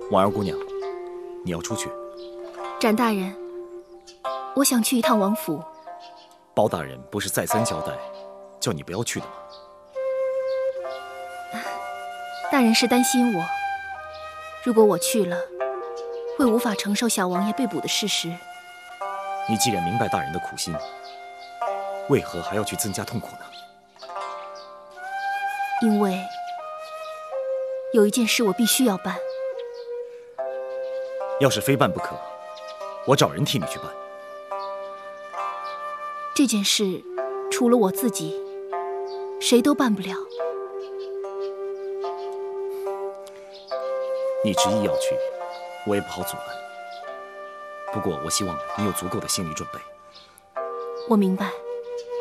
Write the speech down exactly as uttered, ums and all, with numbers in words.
婉儿姑娘，你要出去？ 展大人，我想去一趟王府。 包大人不是再三交代，叫你不要去的吗？ 大人是担心我，如果我去了，会无法承受小王爷被捕的事实。 你既然明白大人的苦心，为何还要去增加痛苦呢？ 因为有一件事我必须要办。 要是非办不可，我找人替你去办。 这件事除了我自己，谁都办不了。 你执意要去，我也不好阻拦。不过我希望你有足够的心理准备。 我明白。